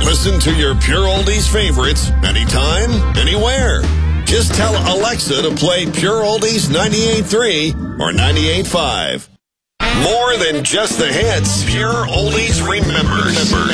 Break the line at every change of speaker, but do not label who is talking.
Listen to your Pure Oldies favorites anytime, anywhere. Just tell Alexa to play Pure Oldies 98.3 or 98.5. More than just the hits, Pure Oldies remembers.